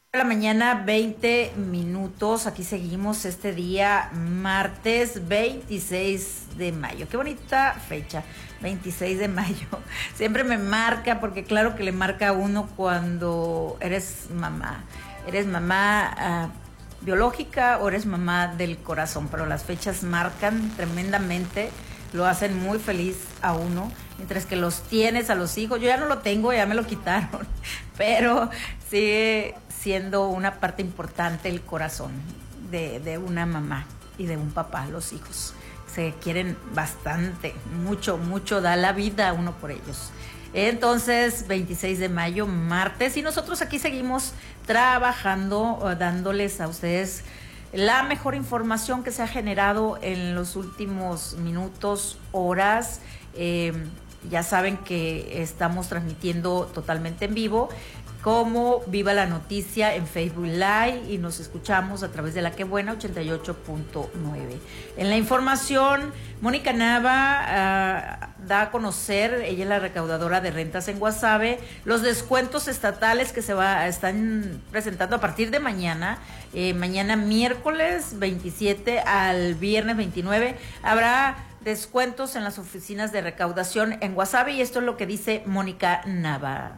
De la mañana, 20 minutos. Aquí seguimos este día, martes 26 de mayo. Qué bonita fecha, 26 de mayo. Siempre me marca, porque claro que le marca a uno cuando eres mamá. Eres mamá biológica o eres mamá del corazón, pero las fechas marcan tremendamente, lo hacen muy feliz a uno, mientras que los tienes a los hijos. Yo ya no lo tengo, ya me lo quitaron, pero sigue siendo una parte importante el corazón de una mamá y de un papá, los hijos. Se quieren bastante, mucho, mucho, da la vida uno por ellos. Entonces, 26 de mayo, martes, y nosotros aquí seguimos trabajando, dándoles a ustedes la mejor información que se ha generado en los últimos minutos, horas. Ya saben que estamos transmitiendo totalmente en vivo, como Viva la Noticia en Facebook Live, y nos escuchamos a través de La Que Buena 88.9. En la información, Mónica Nava da a conocer, ella es la recaudadora de rentas en Guasave, los descuentos estatales que están presentando a partir de mañana. Mañana miércoles 27 al viernes 29 habrá descuentos en las oficinas de recaudación en Guasave, y esto es lo que dice Mónica Nava.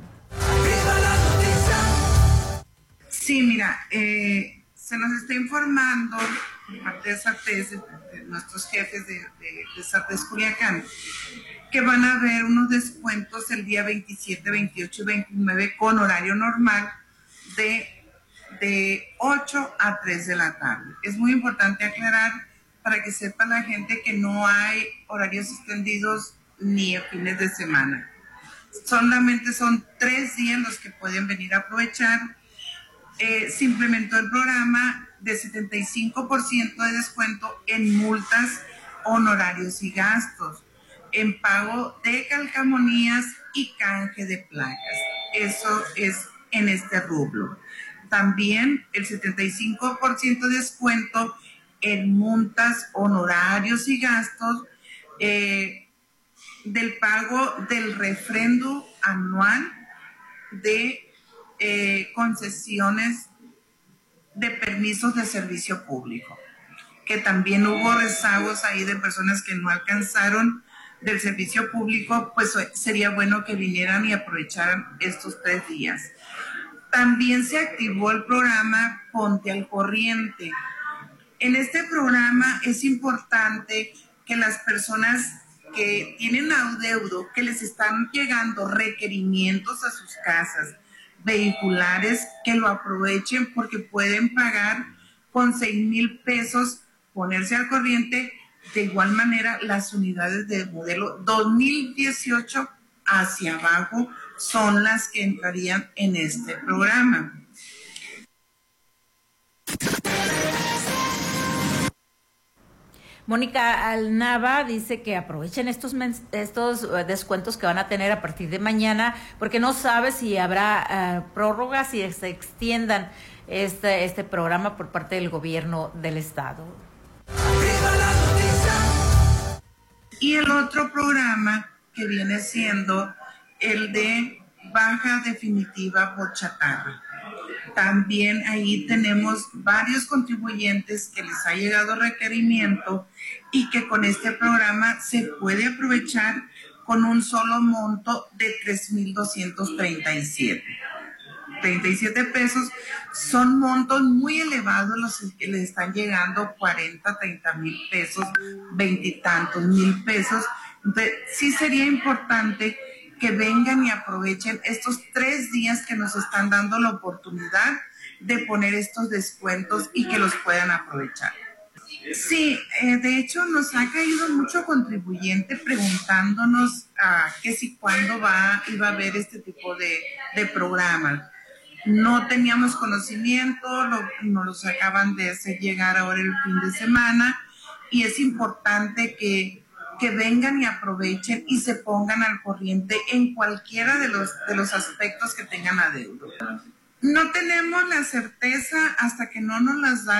Sí, mira, se nos está informando por parte de SATES, de nuestros jefes de SATES Culiacán, que van a haber unos descuentos el día 27, 28 y 29 con horario normal de 8 a 3 de la tarde. Es muy importante aclarar para que sepa la gente que no hay horarios extendidos ni a fines de semana. Solamente son 3 días los que pueden venir a aprovechar. Se implementó el programa de 75% de descuento en multas, honorarios y gastos, en pago de calcamonías y canje de placas. Eso es en este rubro. También el 75% de descuento en multas, honorarios y gastos del pago del refrendo anual de concesiones de permisos de servicio público, que también hubo rezagos ahí de personas que no alcanzaron del servicio público, pues sería bueno que vinieran y aprovecharan estos 3 días. También se activó el programa Ponte al Corriente. En este programa es importante que las personas que tienen adeudo, que les están llegando requerimientos a sus casas vehiculares, que lo aprovechen, porque pueden pagar con 6,000 pesos, ponerse al corriente. De igual manera, las unidades de modelo 2018 hacia abajo son las que entrarían en este programa. Mónica Nava dice que aprovechen estos descuentos que van a tener a partir de mañana, porque no sabe si habrá prórrogas y se extiendan este programa por parte del gobierno del estado. Y el otro programa que viene siendo el de baja definitiva por chatarra. También ahí tenemos varios contribuyentes que les ha llegado requerimiento y que con este programa se puede aprovechar con un solo monto de 3,237 pesos. Son montos muy elevados los que le están llegando, 40, 30,000 pesos, 20 y tantos mil pesos. Entonces, sí sería importante que vengan y aprovechen estos 3 días que nos están dando la oportunidad de poner estos descuentos y que los puedan aprovechar. Sí, de hecho nos ha caído mucho contribuyente preguntándonos que si cuándo iba a haber este tipo de programas. No teníamos conocimiento, nos los acaban de hacer llegar ahora el fin de semana, y es importante que vengan y aprovechen y se pongan al corriente en cualquiera de los aspectos que tengan adeudo. No tenemos la certeza hasta que no nos las dan